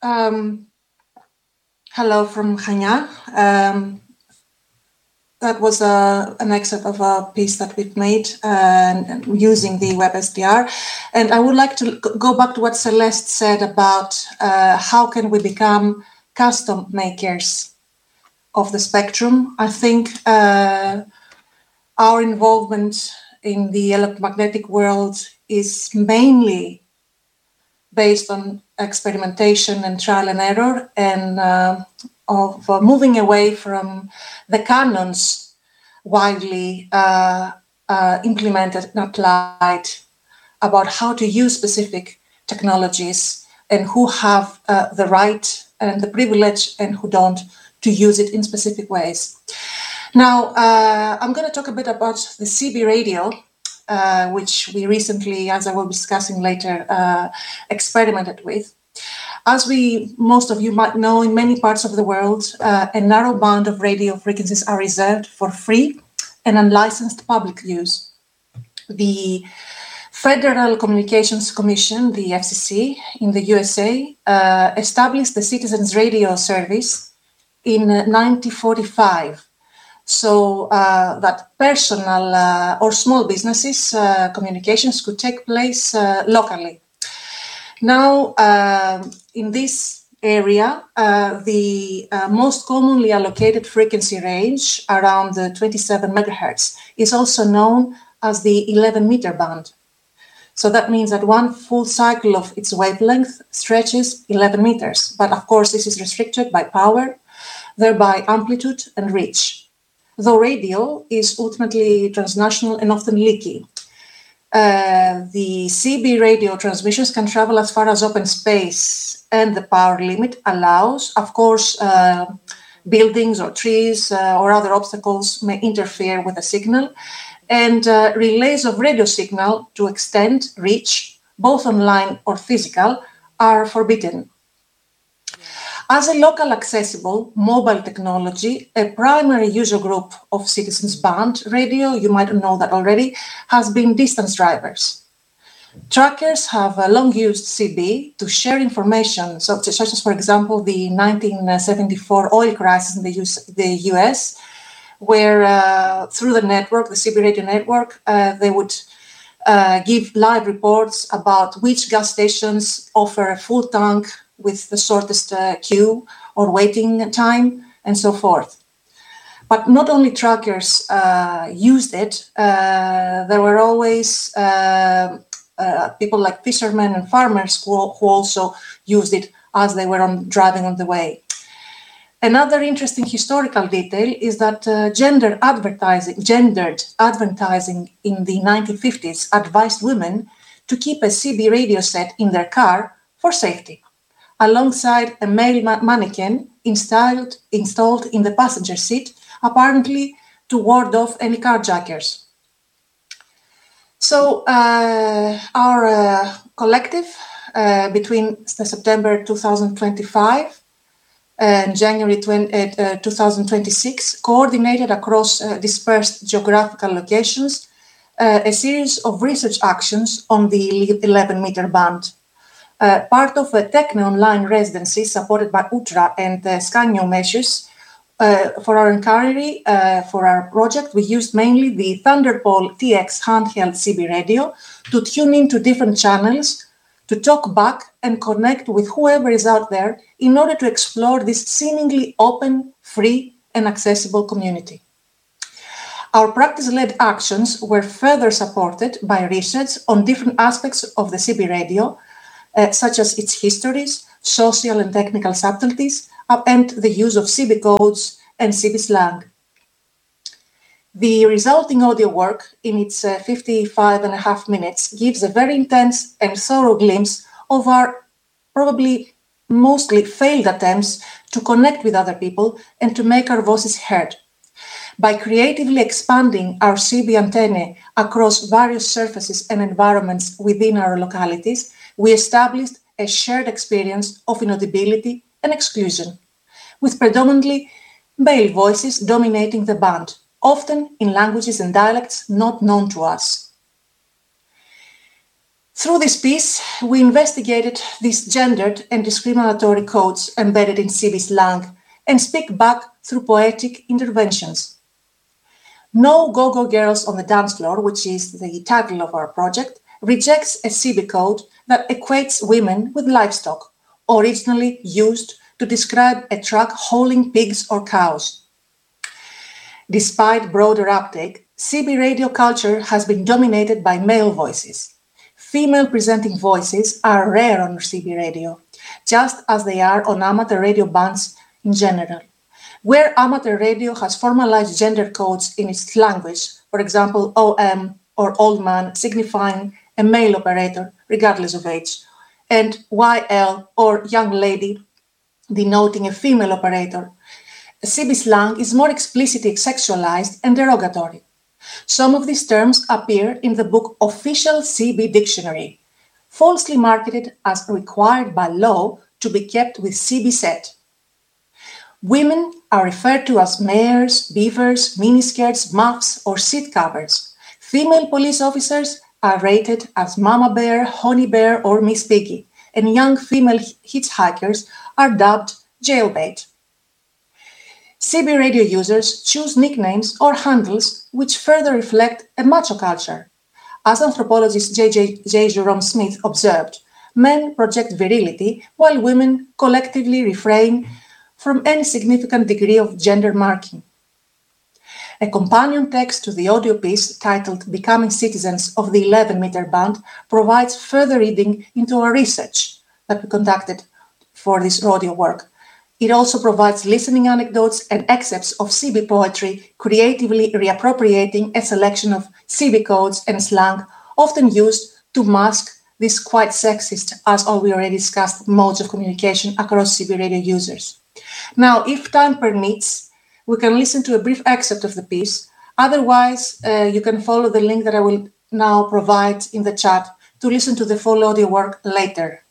Hello from Hanya. That was an excerpt of a piece that we've made using the WebSDR. And I would like to go back to what Celeste said about how can we become custom makers of the spectrum. I think our involvement in the electromagnetic world is mainly based on experimentation and trial and error, and of moving away from the canons widely implemented and applied about how to use specific technologies and who have the right and the privilege and who don't to use it in specific ways. Now, I'm going to talk a bit about the CB radio, which we recently, as I will be discussing later, experimented with. As most of you might know, in many parts of the world, a narrow band of radio frequencies are reserved for free and unlicensed public use. The Federal Communications Commission, the FCC, in the USA, established the Citizens Radio Service in 1945. So that personal or small businesses communications could take place locally. Now, in this area, the most commonly allocated frequency range, around the 27 megahertz, is also known as the 11-meter band. So that means that one full cycle of its wavelength stretches 11 meters. But of course, this is restricted by power, thereby amplitude and reach. Though radio is ultimately transnational and often leaky. The CB radio transmissions can travel as far as open space, and the power limit allows, of course, buildings or trees or other obstacles may interfere with the signal, and relays of radio signal to extend reach, both online or physical, are forbidden. As a local accessible mobile technology, a primary user group of Citizens Band radio, you might know that already, has been distance drivers. Truckers have long used CB to share information, such as, for example, the 1974 oil crisis in the US, where through the network, the CB radio network, they would give live reports about which gas stations offer a full tank with the shortest queue or waiting time, and so forth. But not only truckers used it, there were always people like fishermen and farmers who also used it as they were driving on the way. Another interesting historical detail is that gendered advertising in the 1950s advised women to keep a CB radio set in their car for safety, alongside a male mannequin installed in the passenger seat, apparently to ward off any carjackers. So our collective, between September 2025 and January 2026, coordinated across dispersed geographical locations a series of research actions on the 11-meter band. Part of a Techno-Online residency supported by UTRA and Scanio measures. For our inquiry, for our project, we used mainly the Thunderpole TX handheld CB radio to tune into different channels, to talk back and connect with whoever is out there in order to explore this seemingly open, free, and accessible community. Our practice-led actions were further supported by research on different aspects of the CB radio, such as its histories, social and technical subtleties, and the use of CB codes and CB slang. The resulting audio work, in its 55.5 minutes, gives a very intense and thorough glimpse of our probably mostly failed attempts to connect with other people and to make our voices heard. By creatively expanding our CB antennae across various surfaces and environments within our localities, we established a shared experience of inaudibility and exclusion, with predominantly male voices dominating the band, often in languages and dialects not known to us. Through this piece, we investigated these gendered and discriminatory codes embedded in CB slang and speak back through poetic interventions. No Go-Go Girls on the Dance Floor, which is the title of our project, rejects a CB code that equates women with livestock, originally used to describe a truck hauling pigs or cows. Despite broader uptake, CB radio culture has been dominated by male voices. Female presenting voices are rare on CB radio, just as they are on amateur radio bands in general. Where amateur radio has formalized gender codes in its language, for example, OM or old man signifying a male operator regardless of age, and YL or young lady denoting a female operator, CB slang is more explicitly sexualized and derogatory. Some of these terms appear in the book Official CB Dictionary, falsely marketed as required by law to be kept with CB set. Women are referred to as mares, beavers, miniskirts, muffs, or seat covers. Female police officers are rated as Mama Bear, Honey Bear, or Miss Piggy, and young female hitchhikers are dubbed jailbait. CB radio users choose nicknames or handles which further reflect a macho culture. As anthropologist J. Jerome Smith observed, men project virility while women collectively refrain from any significant degree of gender marking. A companion text to the audio piece titled Becoming Citizens of the 11-meter band provides further reading into our research that we conducted for this audio work. It also provides listening anecdotes and excerpts of CB poetry, creatively reappropriating a selection of CB codes and slang often used to mask these quite sexist, as we already discussed, modes of communication across CB radio users. Now, if time permits, we can listen to a brief excerpt of the piece. Otherwise, you can follow the link that I will now provide in the chat to listen to the full audio work later.